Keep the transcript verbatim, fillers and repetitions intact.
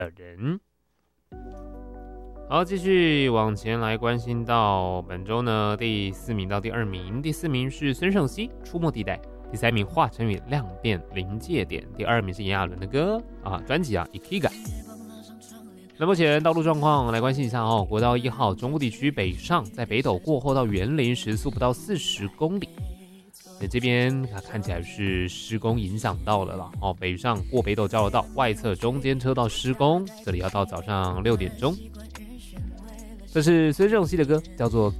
的人。好，继续往前来关心到本周呢第四名到第二名，第四名是孙盛希《出没地带》，第三名华晨宇《量变临界点》，第二名是炎亚纶的歌啊专辑啊 Ikiga。那目前道路状况来关心一下哦，国道一号中部地区北上，在北斗过后到园林时速不到四十公里。那这边看起来是施工影响到了啦哦，北上过北斗交流道外侧中间车道施工，这里要到早上六点钟。这是孙盛希的歌，叫做《